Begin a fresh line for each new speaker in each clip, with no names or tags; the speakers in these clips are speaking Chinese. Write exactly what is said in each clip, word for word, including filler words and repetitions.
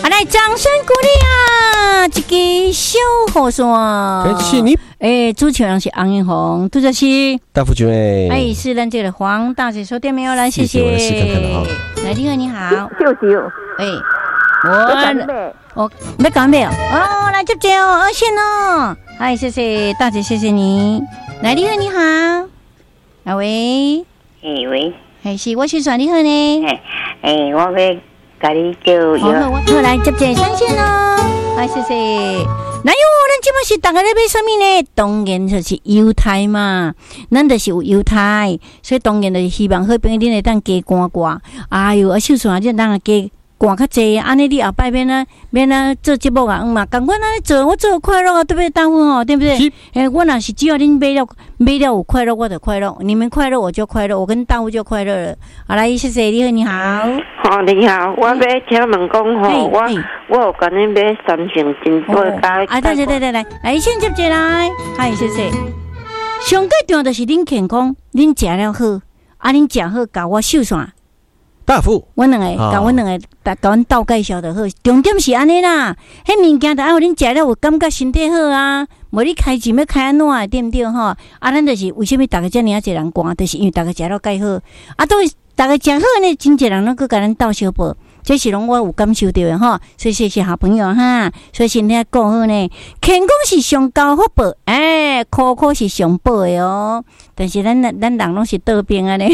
好，来掌声鼓励啊！这个小和尚，
感谢你。
哎，主持人是昂英红，杜哲熙，
大夫君哎，
哎，是咱这个黄大姐收店没有来，谢谢。
我来试看看了哈。
来，你好，你好，
秀秀，
哎，我我没讲没有哦，来接接哦，二线哦，哎，谢谢大姐，谢谢你。来，你好，你好，啊喂，
哎喂，
还是我是算你好呢？
哎哎，我要甲你叫
好，好，我好来接接上线哦，哎，谢谢。那哟，咱即摆是大家咧买什么呢？当然就是犹太嘛，咱就是有犹太，所以当然就是希望好朋友恁会当加赶赶。哎哟，啊，秀顺啊，你当然加赶较济，安尼你后摆免啊免啊做节目啊，嗯嘛，共阮安尼做，我做快乐啊，对不对？大夫吼，对不对？诶，我若是只要恁买了买了有快乐，我就快乐；你们快乐，我就快乐，我跟大夫就快乐了。好来，谢谢你好，你好。
哦，你好，我要请问讲吼，我我有甲恁买三成真多加。
啊，对对对对，来来，先接接来，嗨，谢谢。上最重要就是恁健康，恁食了好，啊，恁食好，甲我秀线。
大夫，
阮两个，甲阮两个，甲阮倒介绍就好。重点是安尼啦，迄物件就爱互恁食了有感觉身体好啊。无你开钱要开安怎对毋对吼？啊，咱就是为什么大家遮尔啊侪人寒，就是因为大家食了介好。啊，都大家食好呢，真侪人拢去甲咱倒小报，这是拢我有感受到的吼。所以谢谢好朋友哈。所以身体顾好呢，健康是上高福报，哎，苦苦是上报的哦。但是咱咱人拢是倒边啊咧。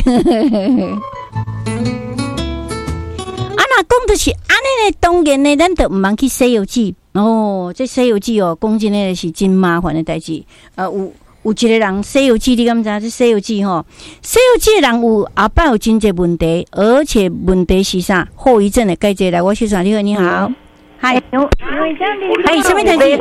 啊，讲就是安尼呢，当然呢，咱就唔通去西游记哦。这西游记哦，讲真诶是真麻烦的代志。呃，有有一个人西游记，你敢知？这西游记吼，西游记的人有后摆有真侪问题，而且问题是啥？后遗症的介济来，我先说你好，你好，嗨，嗨，什么代志？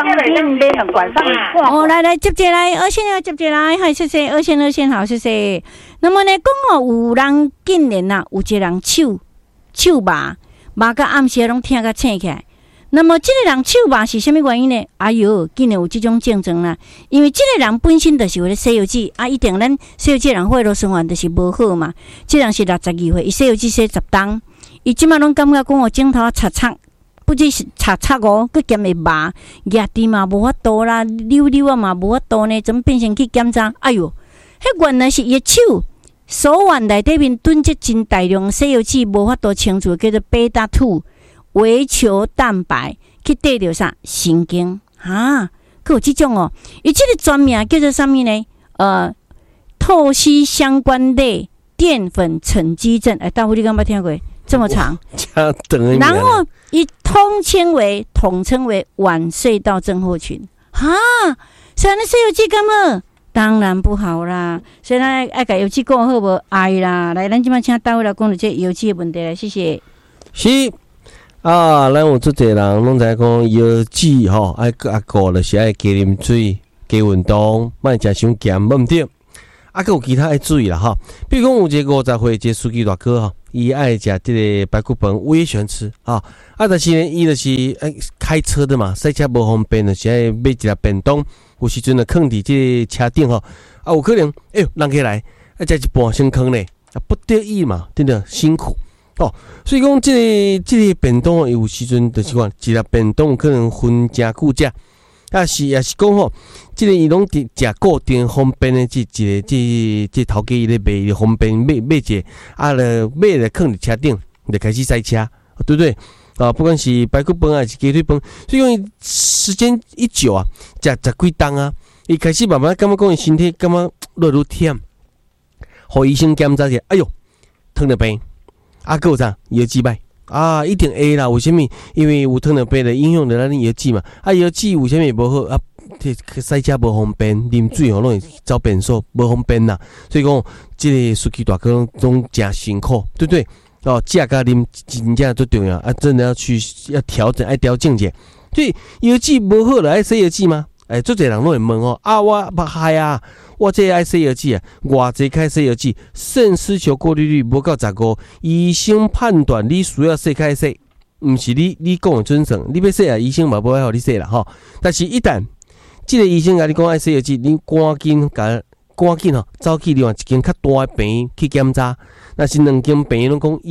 哦，来来接接来，二线要接接来，嗨，谢谢，二线二线好，谢谢。那么呢，讲哦，有人竟然呐，有一个人手。手麻麻到暗时拢疼甲醒起来，那么这个人手麻是什么原因呢？哎哟，竟然有这种症状啦！因为这个人本身就是有咧西游记啊，一定咱西游记人血肉循环就是无好嘛。这人是六十二岁，伊西游记写十档，伊即马拢感觉讲我镜头啊擦擦，不只是擦擦哦，佮兼会麻，压低嘛无法度啦，溜溜啊嘛无法度呢，怎么变成去检查？哎哟，迄原来是伊手。手腕内底面囤积真大量西游记无法度清除，叫做贝塔二微球蛋白，去对着啥神经啊？佮有即种哦，伊即个专名叫做啥物呢？呃，透析相关类淀粉沉积症。哎，大夫你敢捌听过？这么长，然后以通称为统称为晚睡到症候群哈。所以那西游记干嘛？当然不好啦，所以咱爱甲油脂讲好无爱啦。来，咱即摆请大卫来讲到这油脂的问题来，谢谢。
是啊，咱有足侪人拢知讲油脂吼，爱啊顾就是爱加啉水、加运动，莫食伤咸，毋对。啊，佮有其他爱注意啦哈。比如讲有一个五十岁，一个司机大哥吼，伊爱食这个排骨饭，我也喜欢吃啊。啊，但是呢，伊就是爱开车的嘛，赛车无方便，就是爱买一粒便当。有时阵啊，放伫这个车顶吼，啊，有可能，哎呦，人起来，啊，食一半先放咧，啊，不得已嘛，真的辛苦哦。所以讲，这个这个便当有时阵就是讲，一粒便当可能分真久食，啊是也是讲吼，这个伊拢食固定方便的，这一个这这头家伊咧卖方便买买一个，啊咧买咧放伫车顶，就开始塞车，对不对？啊，不管是排骨饭还是鸡腿饭，所以讲时间一久啊，食十几档啊，伊开始慢慢感觉讲伊身体感觉愈愈忝，互医生检查者，哎哟，糖尿病，啊，还有啥油脂歹啊，一定会啦。为什么？因为有糖尿病的影响到咱的油脂嘛，啊，油脂为什么无好啊？塞车无方便，啉水吼拢会走便所，无方便啦。所以讲，这个司机大哥拢真辛苦，对不对？哦，食甲啉真正最重要啊！真的要去要调整，爱调整者。所以油脂无好了，爱洗油脂吗？哎，做侪人拢会问哦。啊，我捌害啊，我这爱洗油脂啊，偌济开洗油脂，肾丝球过滤率无到十五，医生判断你需要洗开洗，毋是你你讲的准绳，你要洗啊，医生嘛无爱互你洗啦吼。但是一旦这个医生甲你讲爱洗油脂，你赶紧甲赶紧吼，走去另外一间较大的病院去检查。那是两间病院拢讲要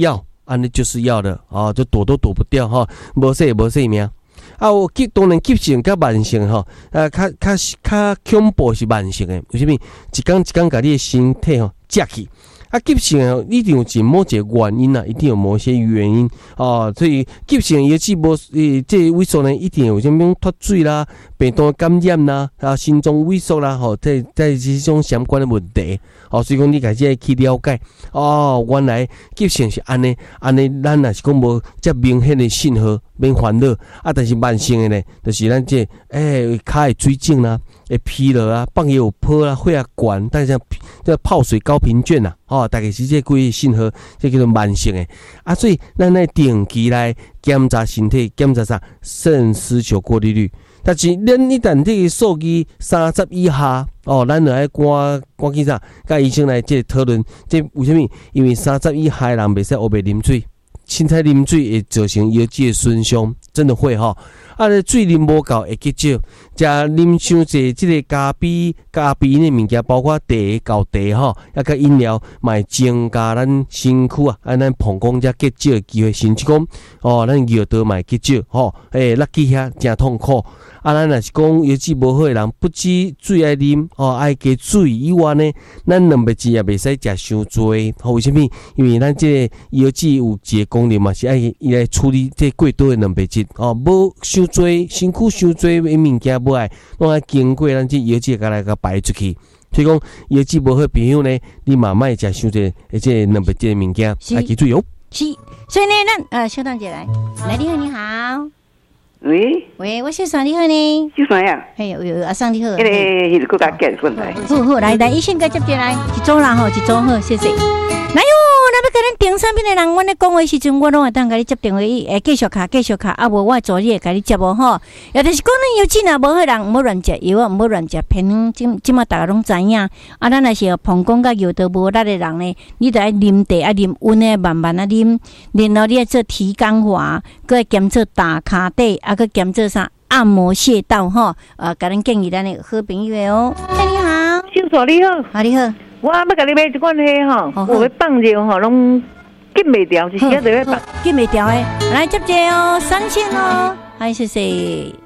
安尼就是要的啊，就躲都躲不掉哈，无说无说命。啊，有急当然急性甲慢性吼，啊，较较较恐怖是慢性的，为什么？一天一天甲你的身体吼接去。啊，急性哦，一定有一某一个原因啊，一定有某些原因哦，所以急性也是无诶，这萎缩呢，一定有啥物脱水啦、病毒感染啦、啊心脏萎缩啦，吼、哦，在在这种相关的问题，哦，所以讲你家己去了解，哦，原来急性是安尼，安尼咱若是讲无遮明显的信号，免烦恼啊，但是慢性的呢，就是咱这诶骹会水肿啦。会疲劳啊，放也有泡啦，血压悬，但是这泡水高频卷呐，哦，大概是这几个信号，这叫做慢性的啊，所以咱来定期来检查身体，检查啥肾丝球过滤率。但是咱一旦这个数据三十以下，哦，咱就爱赶赶紧啥，甲医生来这讨论，这为什么？因为三十以下的人袂使黑白啉水，凊彩啉水会造成腰肌的损伤，真的会哈。啊，水啉无够会结石，食啉伤济即个加比加比的物件，包括茶、高茶吼，抑甲饮料，嘛会增加咱身躯啊，啊，咱膀胱遮结石的机会，甚至讲哦，咱尿道嘛会结石吼，诶，落去遐真痛苦。啊，咱若是讲腰肌无好的人，不止水爱啉，哦，爱加水以外呢，咱蛋白质也袂使食伤多。吼，为什么？因为咱这个腰肌有一个功能嘛，是爱伊来处理这过多的蛋白质，哦，无伤多，身躯伤多的物件无爱，拢爱经过咱这腰肌甲来甲排出去。所以讲腰肌无好朋友呢，你嘛莫食伤多而且蛋白质的物件，爱记住哟。
是，所以呢，咱呃，小唐姐来，来，你好，你好。
喂
喂，我小桑你好呢？
小桑呀，
嘿，有有阿桑你好。
迄个迄个国家建问题。
好好，来来，医生甲接接来，一组啦吼，一组好，谢谢。来哟，咱要甲咱订产品的人，阮咧讲话时阵，我拢会当甲你接电话，诶，继续卡，继续卡，啊无我助理会甲你接无吼。也就是讲咱药剂若无好人，毋好乱食药啊，毋好乱食偏，即即马大家拢知影。啊，咱若是膀胱甲尿道无力的人呢，你着爱啉茶，啊啉温的，慢慢啊啉，然后你爱做体感化，搁爱检做打骹底，啊搁检做啥按摩穴道吼。呃，甲咱建议咱的好朋友哦。嗨，你好，
小嫂你好，
啊你好。
我要甲你买一罐迄吼，我要放尿吼，拢禁袂掉，一时仔就要放，
禁袂掉诶。来接接哦，三千哦，嗨，谢谢。